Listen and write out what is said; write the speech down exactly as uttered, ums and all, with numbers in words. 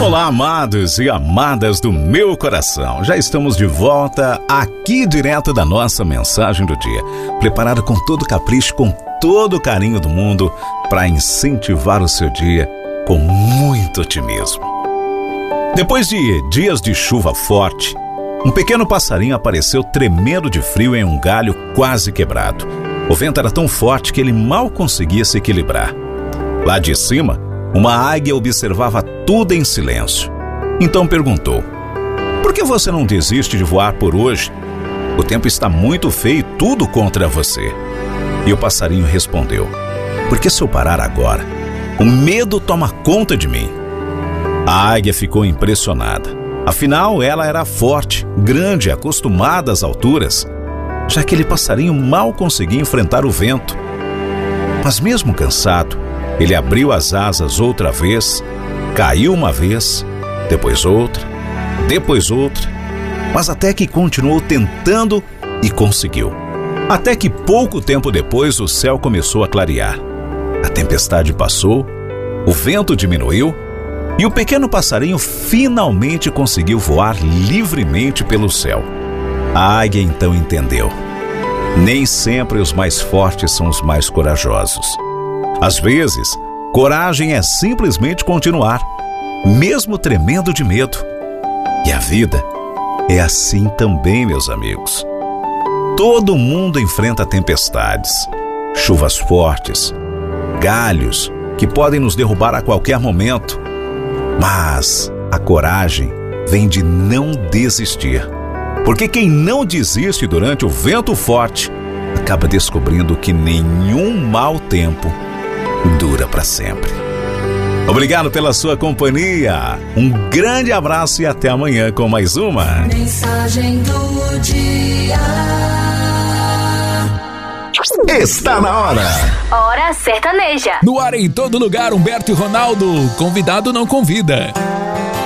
Olá, amados e amadas do meu coração. Já estamos de volta aqui direto da nossa mensagem do dia, preparada com todo capricho, com todo o carinho do mundo, para incentivar o seu dia com muito otimismo. Depois de dias de chuva forte, um pequeno passarinho apareceu tremendo de frio em um galho quase quebrado. O vento era tão forte que ele mal conseguia se equilibrar. Lá de cima, uma águia observava tudo em silêncio. Então perguntou: por que você não desiste de voar por hoje? O tempo está muito feio e tudo contra você. E o passarinho respondeu: porque se eu parar agora, o medo toma conta de mim. A águia ficou impressionada. Afinal, ela era forte, grande, acostumada às alturas. Já aquele passarinho mal conseguia enfrentar o vento. Mas mesmo cansado, ele abriu as asas outra vez, caiu uma vez, depois outra, depois outra, mas até que continuou tentando e conseguiu. Até que pouco tempo depois o céu começou a clarear. A tempestade passou, o vento diminuiu e o pequeno passarinho finalmente conseguiu voar livremente pelo céu. A águia então entendeu: nem sempre os mais fortes são os mais corajosos. Às vezes, coragem é simplesmente continuar, mesmo tremendo de medo. E a vida é assim também, meus amigos. Todo mundo enfrenta tempestades, chuvas fortes, galhos que podem nos derrubar a qualquer momento. Mas a coragem vem de não desistir. Porque quem não desiste durante o vento forte acaba descobrindo que nenhum mau tempo dura para sempre. Obrigado pela sua companhia. Um grande abraço e até amanhã com mais uma Mensagem do Dia. Está na hora. Hora sertaneja. No ar em todo lugar, Humberto e Ronaldo. Convidado não convida.